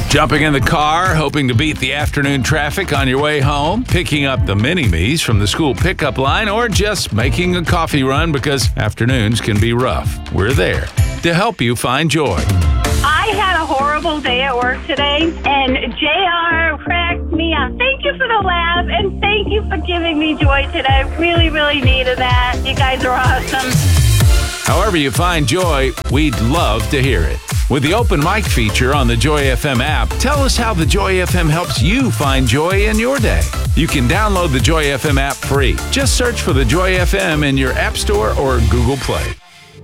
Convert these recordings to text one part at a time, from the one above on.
Jumping in the car, hoping to beat the afternoon traffic on your way home, picking up the mini-me's from the school pickup line, or just making a coffee run because afternoons can be rough. We're there to help you find joy. I had a horrible day at work today, and JR cracked me up. Thank you for the laugh, and thank you for giving me joy today. I really, really needed that. You guys are awesome. However you find joy, we'd love to hear it. With the open mic feature on the Joy FM app, tell us how the Joy FM helps you find joy in your day. You can download the Joy FM app free. Just search for the Joy FM in your App Store or Google Play.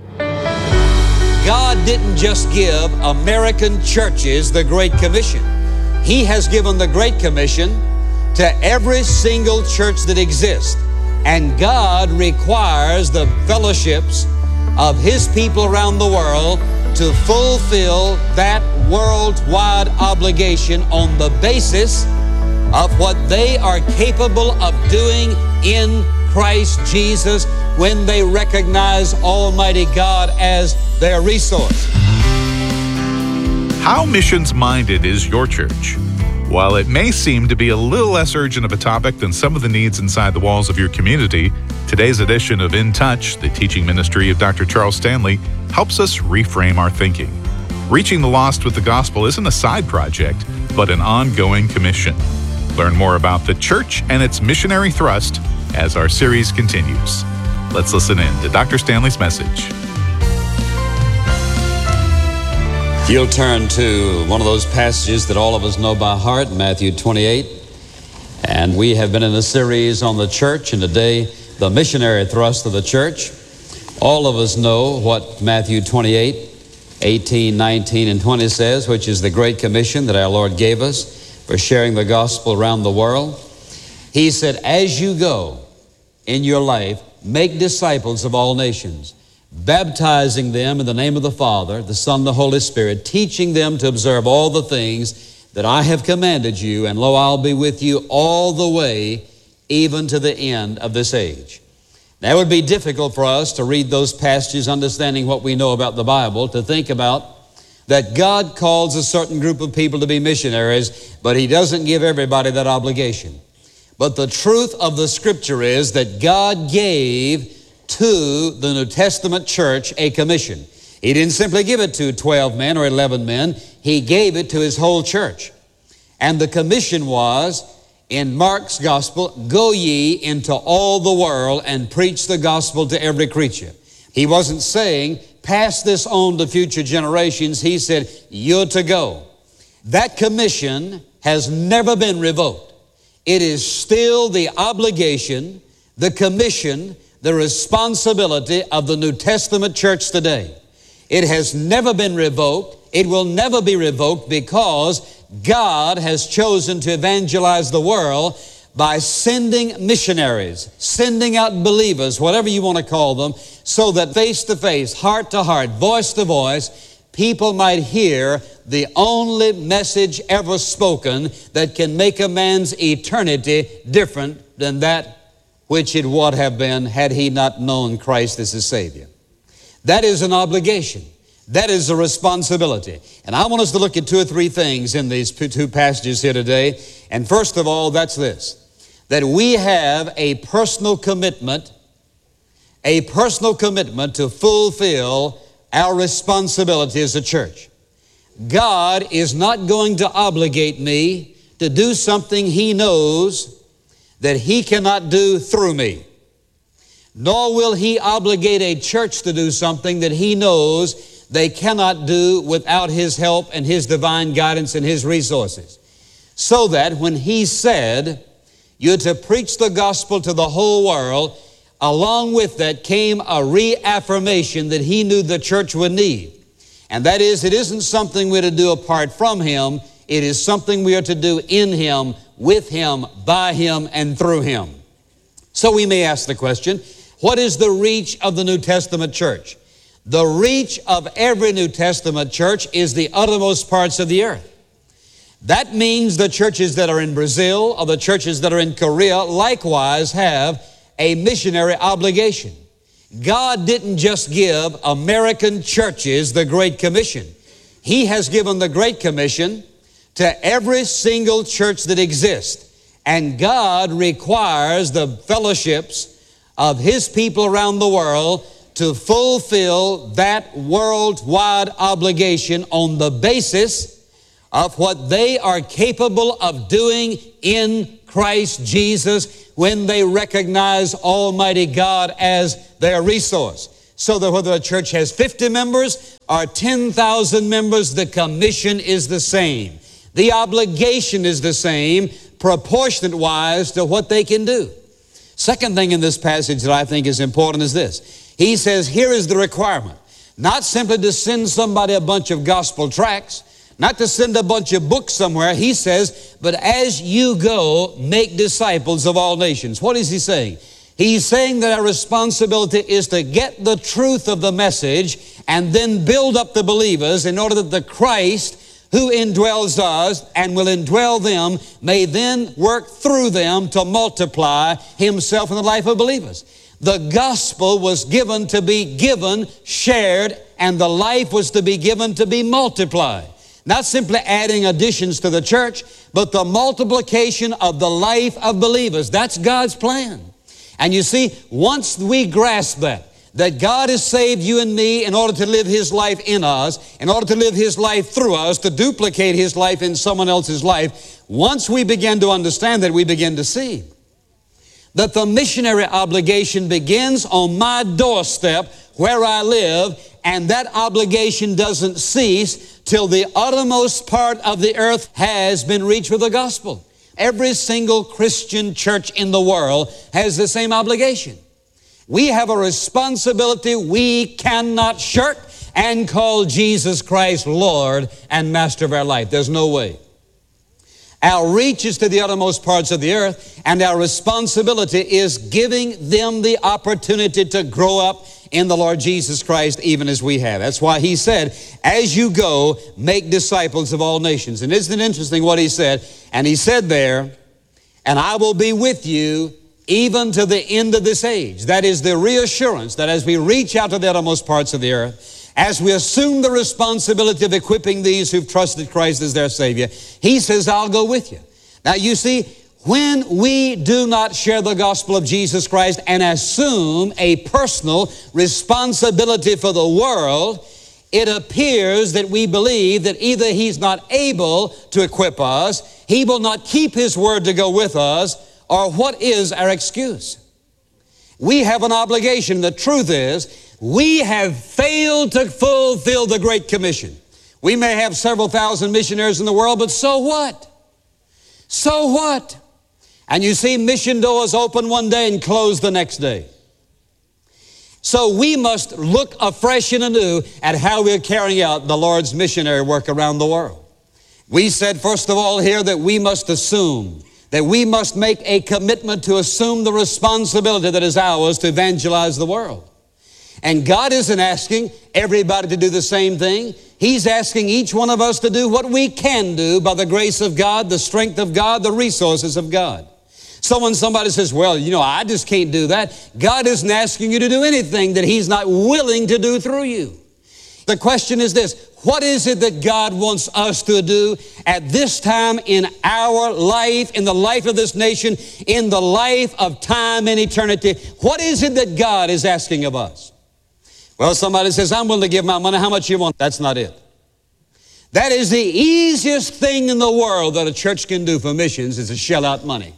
God didn't just give American churches the Great Commission. He has given the Great Commission to every single church that exists. And God requires the fellowships of His people around the world to fulfill that worldwide obligation on the basis of what they are capable of doing in Christ Jesus when they recognize Almighty God as their resource. How missions-minded is your church? While it may seem to be a little less urgent of a topic than some of the needs inside the walls of your community, today's edition of In Touch, the teaching ministry of Dr. Charles Stanley, helps us reframe our thinking. Reaching the lost with the gospel isn't a side project, but an ongoing commission. Learn more about the church and its missionary thrust as our series continues. Let's listen in to Dr. Stanley's message. You'll turn to one of those passages that all of us know by heart, Matthew 28. And we have been in a series on the church, and today, the missionary thrust of the church. All of us know what Matthew 28, 18, 19, and 20 says, which is the Great Commission that our Lord gave us for sharing the gospel around the world. He said, as you go in your life, make disciples of all nations, baptizing them in the name of the Father, the Son, and the Holy Spirit, teaching them to observe all the things that I have commanded you, and lo, I'll be with you all the way, even to the end of this age. Now, it would be difficult for us to read those passages, understanding what we know about the Bible, to think about that God calls a certain group of people to be missionaries, but He doesn't give everybody that obligation. But the truth of the Scripture is that God gave to the New Testament church a commission. He didn't simply give it to 12 men or 11 men. He gave it to His whole church. And the commission was, in Mark's gospel, go ye into all the world and preach the gospel to every creature. He wasn't saying, pass this on to future generations. He said, you're to go. That commission has never been revoked. It is still the obligation, the commission, the responsibility of the New Testament church today. It has never been revoked. It will never be revoked because God has chosen to evangelize the world by sending missionaries, sending out believers, whatever you want to call them, so that face to face, heart to heart, voice to voice, people might hear the only message ever spoken that can make a man's eternity different than that which it would have been had he not known Christ as his Savior. That is an obligation. That is a responsibility. And I want us to look at two or three things in these two passages here today. And first of all, that's this, that we have a personal commitment to fulfill our responsibility as a church. God is not going to obligate me to do something He knows that He cannot do through me. Nor will He obligate a church to do something that He knows they cannot do without His help and His divine guidance and His resources. So that when He said, you're to preach the gospel to the whole world, along with that came a reaffirmation that He knew the church would need. And that is, it isn't something we're to do apart from Him. It is something we are to do in Him, with Him, by Him, and through Him. So we may ask the question, what is the reach of the New Testament church? The reach of every New Testament church is the uttermost parts of the earth. That means the churches that are in Brazil or the churches that are in Korea likewise have a missionary obligation. God didn't just give American churches the Great Commission. He has given the Great Commission to every single church that exists. And God requires the fellowships of His people around the world to fulfill that worldwide obligation on the basis of what they are capable of doing in Christ Jesus when they recognize Almighty God as their resource. So that whether a church has 50 members or 10,000 members, the commission is the same. The obligation is the same, proportionate-wise to what they can do. Second thing in this passage that I think is important is this. He says, here is the requirement. Not simply to send somebody a bunch of gospel tracts, not to send a bunch of books somewhere. He says, but as you go, make disciples of all nations. What is he saying? He's saying that our responsibility is to get the truth of the message and then build up the believers in order that the Christ who indwells us and will indwell them may then work through them to multiply Himself in the life of believers. The gospel was given to be given, shared, and the life was to be given to be multiplied. Not simply adding additions to the church, but the multiplication of the life of believers. That's God's plan. And you see, once we grasp that God has saved you and me in order to live His life in us, in order to live His life through us, to duplicate His life in someone else's life, once we begin to understand that, we begin to see that the missionary obligation begins on my doorstep where I live, and that obligation doesn't cease till the uttermost part of the earth has been reached with the gospel. Every single Christian church in the world has the same obligation. We have a responsibility we cannot shirk and call Jesus Christ Lord and Master of our life. There's no way. Our reach is to the uttermost parts of the earth, and our responsibility is giving them the opportunity to grow up in the Lord Jesus Christ even as we have. That's why He said, as you go, make disciples of all nations. And isn't it interesting what He said? And He said there, and I will be with you even to the end of this age. That is the reassurance that as we reach out to the uttermost parts of the earth, as we assume the responsibility of equipping these who've trusted Christ as their Savior, He says, I'll go with you. Now you see, when we do not share the gospel of Jesus Christ and assume a personal responsibility for the world, it appears that we believe that either He's not able to equip us, He will not keep His word to go with us, or what is our excuse? We have an obligation. The truth is, we have failed to fulfill the Great Commission. We may have several thousand missionaries in the world, but so what? So what? And you see mission doors open one day and close the next day. So we must look afresh and anew at how we're carrying out the Lord's missionary work around the world. We said, first of all, here that we must assume, that we must make a commitment to assume the responsibility that is ours to evangelize the world. And God isn't asking everybody to do the same thing. He's asking each one of us to do what we can do by the grace of God, the strength of God, the resources of God. So when somebody says, well, I just can't do that, God isn't asking you to do anything that He's not willing to do through you. The question is this: what is it that God wants us to do at this time in our life, in the life of this nation, in the life of time and eternity? What is it that God is asking of us? Well, somebody says, I'm willing to give my money. How much you want? That's not it. That is the easiest thing in the world that a church can do for missions, is to shell out money.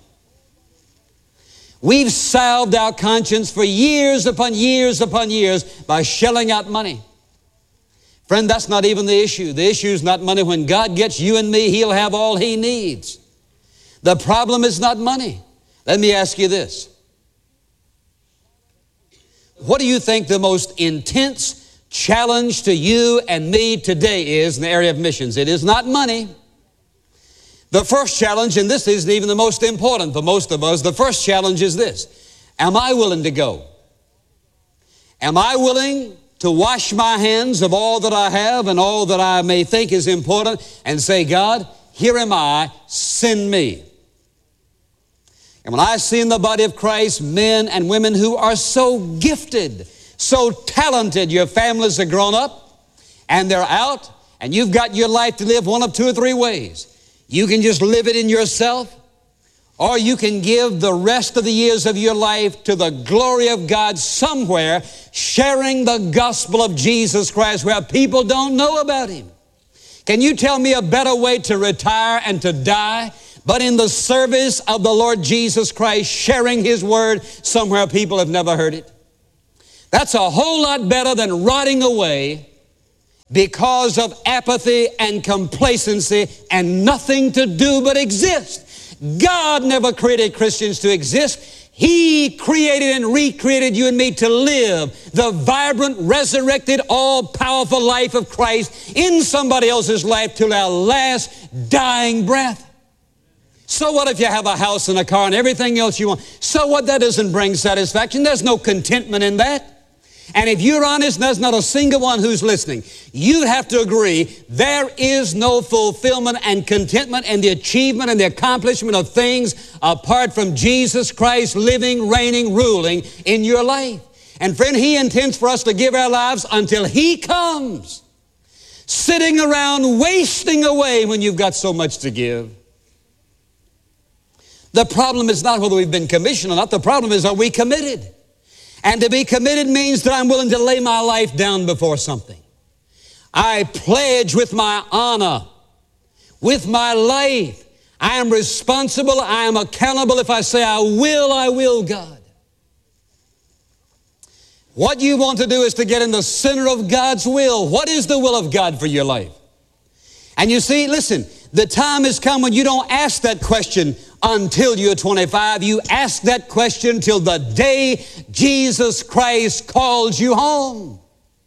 We've salved our conscience for years upon years upon years by shelling out money. Friend, that's not even the issue. The issue is not money. When God gets you and me, He'll have all He needs. The problem is not money. Let me ask you this. What do you think the most intense challenge to you and me today is in the area of missions? It is not money. The first challenge, and this isn't even the most important for most of us, the first challenge is this: am I willing to go? Am I willing to wash my hands of all that I have and all that I may think is important and say, God, here am I, send me? And when I see in the body of Christ men and women who are so gifted, so talented, your families are grown up and they're out, and you've got your life to live one of two or three ways. You can just live it in yourself, or you can give the rest of the years of your life to the glory of God somewhere, sharing the gospel of Jesus Christ where people don't know about Him. Can you tell me a better way to retire and to die but in the service of the Lord Jesus Christ, sharing His word somewhere people have never heard it? That's a whole lot better than rotting away because of apathy and complacency and nothing to do but exist. God never created Christians to exist. He created and recreated you and me to live the vibrant, resurrected, all-powerful life of Christ in somebody else's life till our last dying breath. So what if you have a house and a car and everything else you want? So what? That doesn't bring satisfaction. There's no contentment in that. And if you're honest, and there's not a single one who's listening, you have to agree there is no fulfillment and contentment and the achievement and the accomplishment of things apart from Jesus Christ living, reigning, ruling in your life. And friend, He intends for us to give our lives until He comes. Sitting around wasting away when you've got so much to give. The problem is not whether we've been commissioned or not. The problem is, are we committed? And to be committed means that I'm willing to lay my life down before something. I pledge with my honor, with my life. I am responsible, I am accountable. If I say I will, God. What you want to do is to get in the center of God's will. What is the will of God for your life? And you see, listen, the time has come when you don't ask that question until you're 25. You ask that question till the day Jesus Christ calls you home.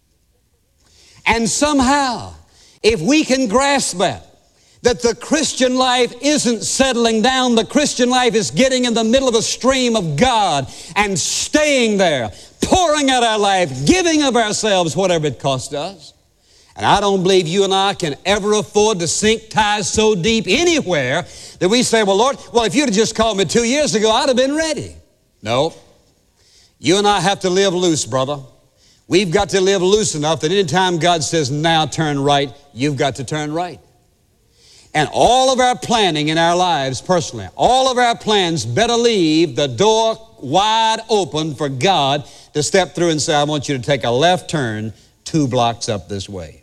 And somehow, if we can grasp that the Christian life isn't settling down, the Christian life is getting in the middle of a stream of God and staying there, pouring out our life, giving of ourselves, whatever it costs us. And I don't believe you and I can ever afford to sink ties so deep anywhere that we say, well, Lord, if you'd have just called me 2 years ago, I'd have been ready. No. You and I have to live loose, brother. We've got to live loose enough that any time God says, now turn right, you've got to turn right. And all of our planning in our lives personally, all of our plans better leave the door wide open for God to step through and say, I want you to take a left turn 2 blocks up this way.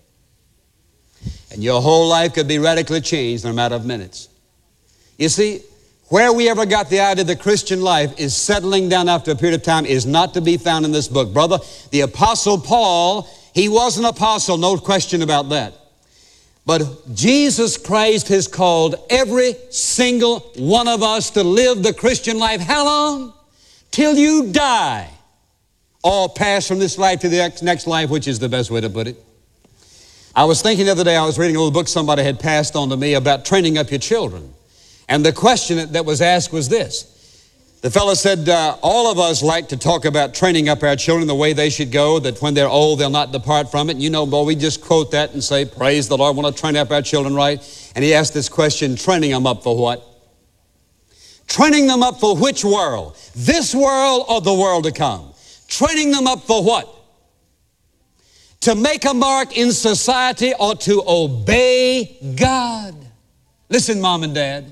And your whole life could be radically changed in a matter of minutes. You see, where we ever got the idea the Christian life is settling down after a period of time is not to be found in this book. Brother, the Apostle Paul, he was an apostle, no question about that. But Jesus Christ has called every single one of us to live the Christian life. How long? Till you die. Or pass from this life to the next life, which is the best way to put it. I was thinking the other day, I was reading a little book somebody had passed on to me about training up your children. And the question that was asked was this. The fellow said, all of us like to talk about training up our children the way they should go, that when they're old, they'll not depart from it. And you know, boy, we just quote that and say, praise the Lord, want to train up our children right. And he asked this question, training them up for what? Training them up for which world? This world or the world to come? Training them up for what? To make a mark in society or to obey God? Listen, Mom and Dad.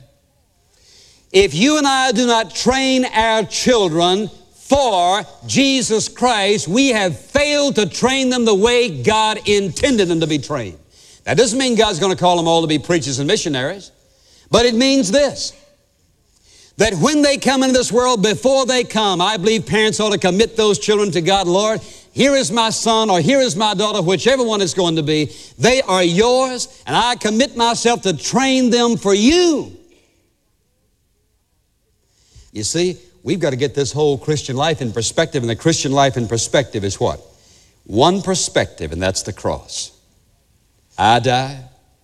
If you and I do not train our children for Jesus Christ, we have failed to train them the way God intended them to be trained. That doesn't mean God's going to call them all to be preachers and missionaries, but it means this. That when they come into this world, before they come, I believe parents ought to commit those children to God. Lord, here is my son or here is my daughter, whichever one it's going to be. They are yours, and I commit myself to train them for you. You see, we've got to get this whole Christian life in perspective, and the Christian life in perspective is what? One perspective, and that's the cross. I die.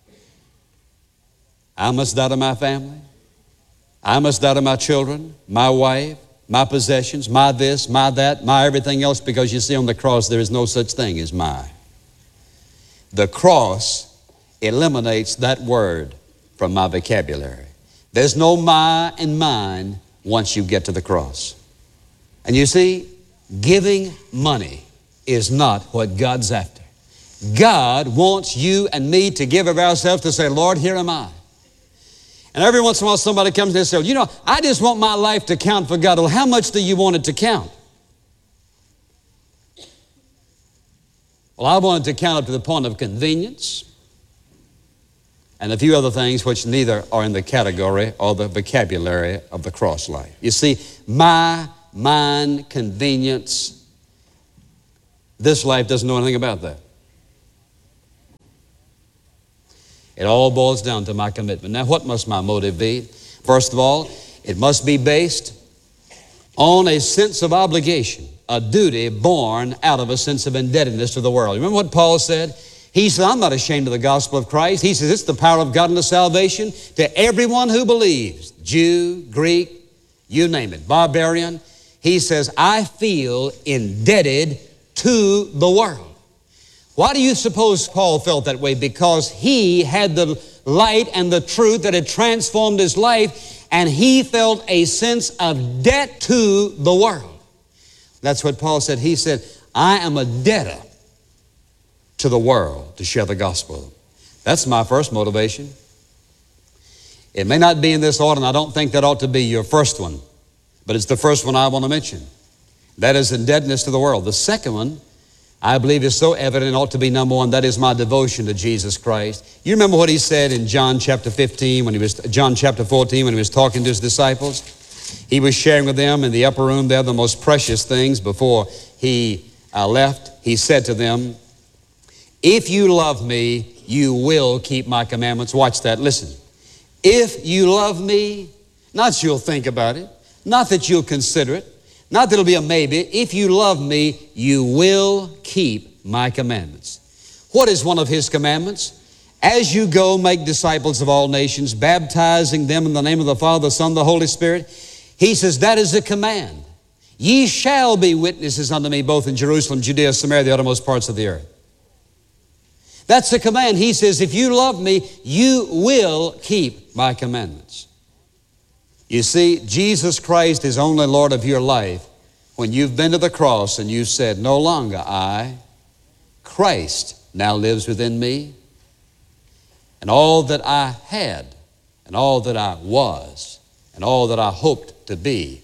I must die to my family. I must die to my children, my wife, my possessions, my this, my that, my everything else, because you see on the cross there is no such thing as my. The cross eliminates that word from my vocabulary. There's no my and mine once you get to the cross. And you see, giving money is not what God's after. God wants you and me to give of ourselves to say, Lord, here am I. And every once in a while somebody comes and says, you know, I just want my life to count for God. Well, how much do you want it to count? Well, I want it to count up to the point of convenience and a few other things which neither are in the category or the vocabulary of the cross life. You see, my mind, convenience, this life doesn't know anything about that. It all boils down to my commitment. Now, what must my motive be? First of all, it must be based on a sense of obligation, a duty born out of a sense of indebtedness to the world. Remember what Paul said? He said, I'm not ashamed of the gospel of Christ. He says, it's the power of God unto salvation to everyone who believes, Jew, Greek, you name it, barbarian. He says, I feel indebted to the world. Why do you suppose Paul felt that way? Because he had the light and the truth that had transformed his life, and he felt a sense of debt to the world. That's what Paul said. He said, I am a debtor to the world to share the gospel. That's my first motivation. It may not be in this order, and I don't think that ought to be your first one, but it's the first one I want to mention. That is indebtedness to the world. The second one, I believe, is so evident and ought to be number one. That is my devotion to Jesus Christ. You remember what he said in John chapter 14 when he was talking to his disciples? He was sharing with them in the upper room there the most precious things before he left. He said to them, if you love me, you will keep my commandments. Watch that. Listen. If you love me, not that you'll think about it, not that you'll consider it, not that it'll be a maybe. If you love me, you will keep my commandments. What is one of his commandments? As you go, make disciples of all nations, baptizing them in the name of the Father, the Son, and the Holy Spirit. He says that is a command. Ye shall be witnesses unto me both in Jerusalem, Judea, Samaria, the uttermost parts of the earth. That's the command. He says, if you love me, you will keep my commandments. You see, Jesus Christ is only Lord of your life when you've been to the cross and you've said, no longer I, Christ now lives within me. And all that I had, and all that I was, and all that I hoped to be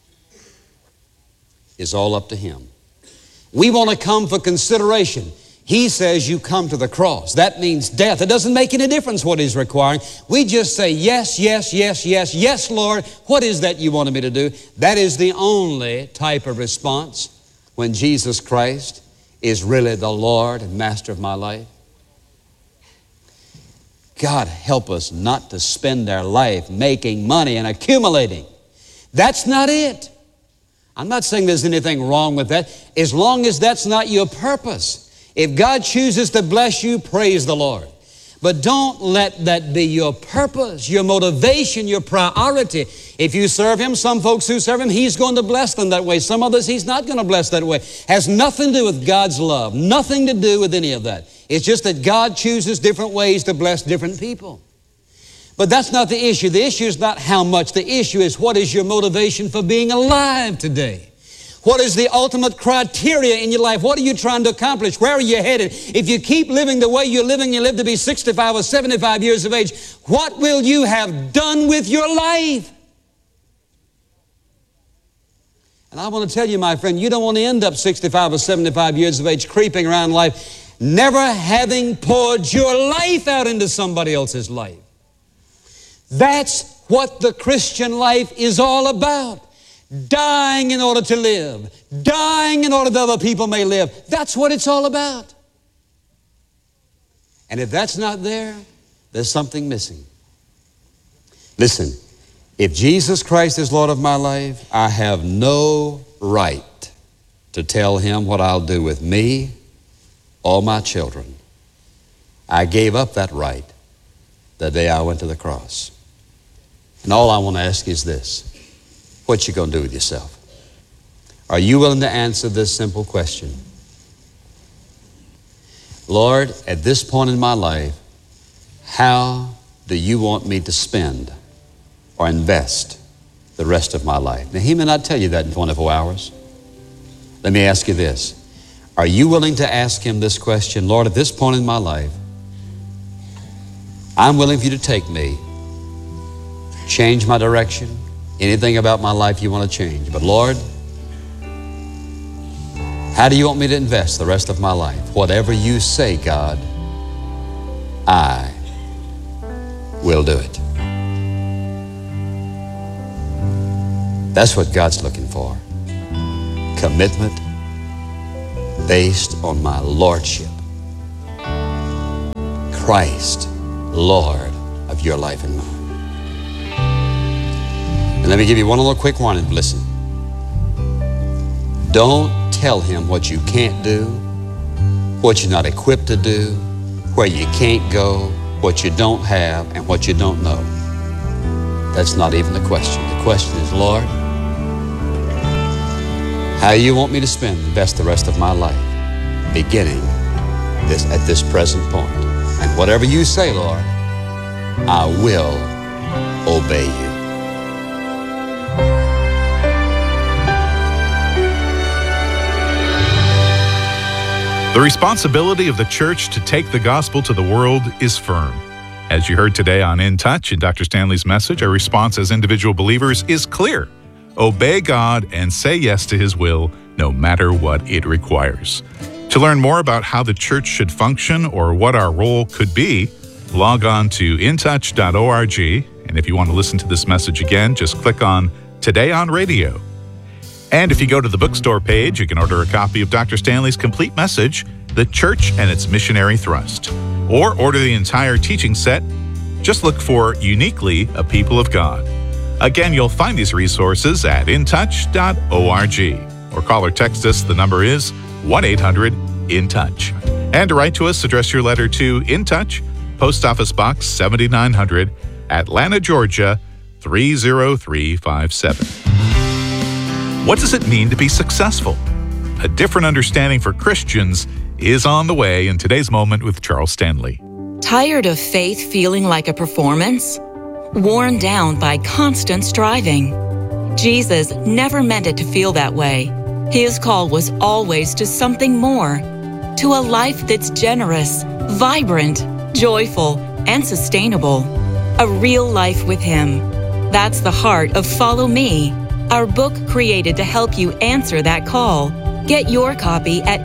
is all up to Him. We want to come for consideration. He says you come to the cross. That means death. It doesn't make any difference what He's requiring. We just say, yes, yes, yes, yes, yes, Lord. What is that you wanted me to do? That is the only type of response when Jesus Christ is really the Lord and Master of my life. God, help us not to spend our life making money and accumulating. That's not it. I'm not saying there's anything wrong with that, as long as that's not your purpose. If God chooses to bless you, praise the Lord. But don't let that be your purpose, your motivation, your priority. If you serve Him, some folks who serve Him, He's going to bless them that way. Some others, He's not going to bless that way. Has nothing to do with God's love, nothing to do with any of that. It's just that God chooses different ways to bless different people. But that's not the issue. The issue is not how much. The issue is what is your motivation for being alive today? What is the ultimate criteria in your life? What are you trying to accomplish? Where are you headed? If you keep living the way you're living, you live to be 65 or 75 years of age, what will you have done with your life? And I want to tell you, my friend, you don't want to end up 65 or 75 years of age creeping around life, never having poured your life out into somebody else's life. That's what the Christian life is all about. Dying in order to live. Dying in order that other people may live. That's what it's all about. And if that's not there, there's something missing. Listen, if Jesus Christ is Lord of my life, I have no right to tell Him what I'll do with me or my children. I gave up that right the day I went to the cross. And all I want to ask is this. What you going to do with yourself? Are you willing to answer this simple question? Lord, at this point in my life, how do you want me to spend or invest the rest of my life? Now, He may not tell you that in 24 hours. Let me ask you this. Are you willing to ask Him this question? Lord, at this point in my life, I'm willing for you to take me change my direction, anything about my life you want to change. But Lord, how do you want me to invest the rest of my life? Whatever you say, God, I will do it. That's what God's looking for. Commitment based on my lordship. Christ, Lord of your life and mine. And let me give you one little quick warning. Listen. Don't tell him what you can't do, what you're not equipped to do, where you can't go, what you don't have, and what you don't know. That's not even the question. The question is, Lord, how you want me to invest the rest of my life, beginning at this present point. And whatever you say, Lord, I will obey you. The responsibility of the church to take the gospel to the world is firm. As you heard today on In Touch in Dr. Stanley's message, our response as individual believers is clear. Obey God and say yes to His will, no matter what it requires. To learn more about how the church should function or what our role could be, log on to intouch.org. And if you want to listen to this message again, just click on Today on Radio. And if you go to the bookstore page, you can order a copy of Dr. Stanley's complete message, The Church and Its Missionary Thrust. Or order the entire teaching set. Just look for Uniquely a People of God. Again, you'll find these resources at intouch.org. Or call or text us. The number is 1-800-IN-TOUCH. And to write to us, address your letter to In Touch, Post Office Box 7900, Atlanta, Georgia 30357. What does it mean to be successful? A different understanding for Christians is on the way in today's Moment with Charles Stanley. Tired of faith feeling like a performance? Worn down by constant striving? Jesus never meant it to feel that way. His call was always to something more, to a life that's generous, vibrant, joyful, and sustainable. A real life with Him. That's the heart of Follow Me, our book created to help you answer that call. Get your copy at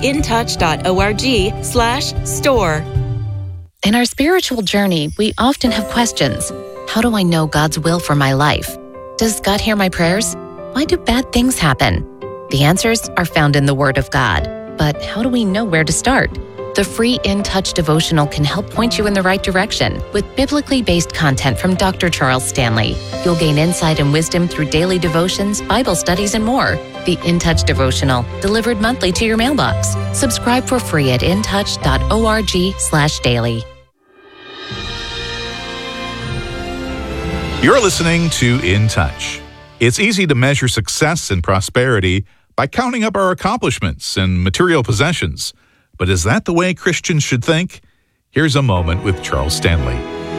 intouch.org/store. In our spiritual journey, we often have questions. How do I know God's will for my life? Does God hear my prayers? Why do bad things happen? The answers are found in the Word of God. But how do we know where to start? The free In Touch devotional can help point you in the right direction with biblically based content from Dr. Charles Stanley. You'll gain insight and wisdom through daily devotions, Bible studies, and more. The In Touch devotional, delivered monthly to your mailbox. Subscribe for free at intouch.org/daily. You're listening to In Touch. It's easy to measure success and prosperity by counting up our accomplishments and material possessions. But is that the way Christians should think? Here's a moment with Charles Stanley.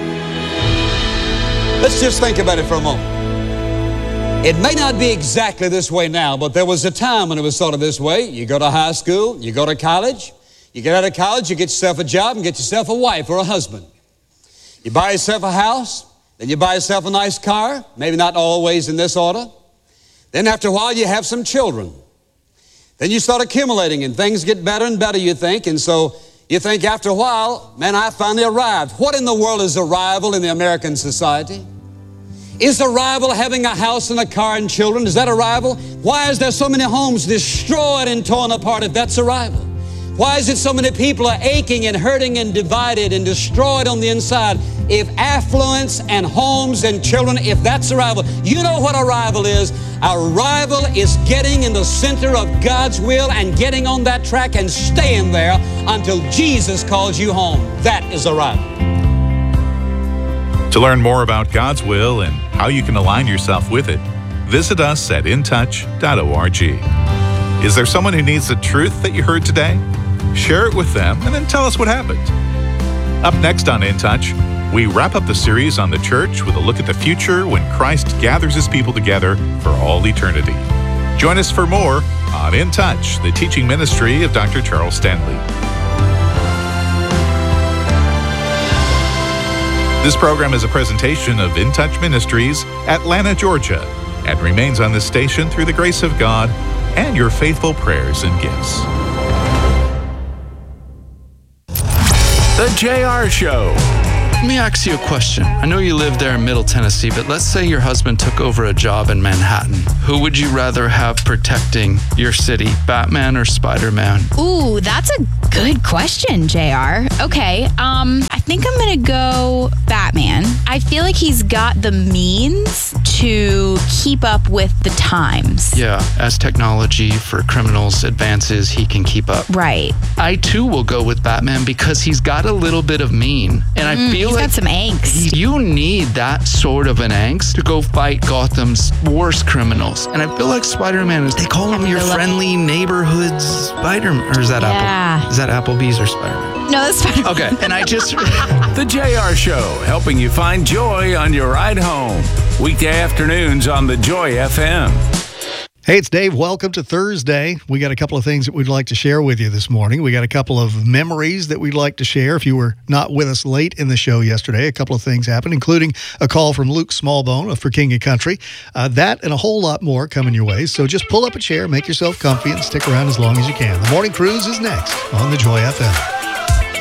Let's just think about it for a moment. It may not be exactly this way now, but there was a time when it was sort of this way. You go to high school, you go to college, you get out of college, you get yourself a job and get yourself a wife or a husband. You buy yourself a house, then you buy yourself a nice car, maybe not always in this order. Then after a while you have some children. Then you start accumulating and things get better and better, you think. And so you think after a while, man, I finally arrived. What in the world is arrival in the American society? Is arrival having a house and a car and children? Is that arrival? Why is there so many homes destroyed and torn apart if that's arrival? Why is it so many people are aching and hurting and divided and destroyed on the inside? If affluence and homes and children, if that's arrival, you know what arrival is. Arrival is getting in the center of God's will and getting on that track and staying there until Jesus calls you home. That is arrival. To learn more about God's will and how you can align yourself with it, visit us at intouch.org. Is there someone who needs the truth that you heard today? Share it with them and then tell us what happened. Up next on In Touch, we wrap up the series on the church with a look at the future when Christ gathers His people together for all eternity. Join us for more on In Touch, the teaching ministry of Dr. Charles Stanley. This program is a presentation of In Touch Ministries, Atlanta, Georgia, and remains on this station through the grace of God and your faithful prayers and gifts. The JR Show. Let me ask you a question. I know you live there in Middle Tennessee, but let's say your husband took over a job in Manhattan. Who would you rather have protecting your city, Batman or Spider-Man? Ooh, that's a good question, JR. Okay, I think I'm gonna go Batman. I feel like he's got the means to keep up with the times. Yeah, as technology for criminals advances, he can keep up. Right. I too will go with Batman because he's got a little bit of mean. And I feel he's like got some angst. You need that sort of an angst to go fight Gotham's worst criminals. And I feel like Spider-Man is, they call him your friendly neighborhood Spider-Man. Or is that Apple? Is that Applebee's or Spider-Man? No, that's Spider-Man. Okay, and I just... The JR Show, helping you find joy on your ride home. Weekday afternoons on the Joy FM. Hey, it's Dave. Welcome to Thursday. We got a couple of things that we'd like to share with you this morning. We got a couple of memories that we'd like to share. If you were not with us late in the show yesterday, a couple of things happened, including a call from Luke Smallbone of For King and Country. That and a whole lot more coming your way. So just pull up a chair, make yourself comfy, and stick around as long as you can. The Morning Cruise is next on the Joy FM.